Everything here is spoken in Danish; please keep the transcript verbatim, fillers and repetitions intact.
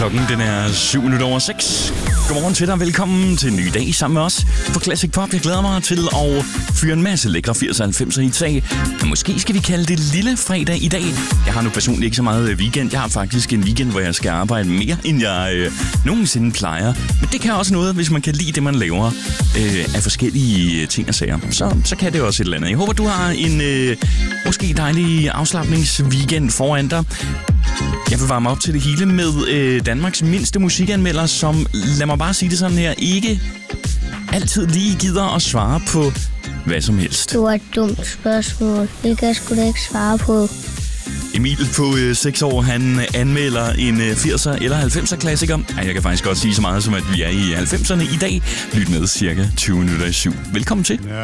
Klokken den er syv minutter over seks. Godmorgen til dig, velkommen til en ny dag sammen med os på Classic Pop. Jeg glæder mig til at fyre en masse lækre firserne og halvfemserne i tag. Men måske skal vi kalde det lille fredag i dag. Jeg har nu personligt ikke så meget weekend. Jeg har faktisk en weekend, hvor jeg skal arbejde mere, end jeg øh, nogensinde plejer. Men det kan også noget, hvis man kan lide det, man laver øh, af forskellige ting og sager. Så, så kan det også et eller andet. Jeg håber, du har en øh, måske dejlig afslapningsweekend foran dig. Jeg vil varme op til det hele med øh, Danmarks mindste musikanmelder, som, lad mig bare sige det sådan her, ikke altid lige gider at svare på hvad som helst. Det var et dumt spørgsmål. Det kan jeg sgu da ikke svare på. Emil på øh, seks år, han anmelder en øh, firser eller halvfemser klassiker. Ja, jeg kan faktisk godt sige så meget som, at vi er i halvfemserne i dag. Lyt med cirka tyve minutter i syv. Velkommen til.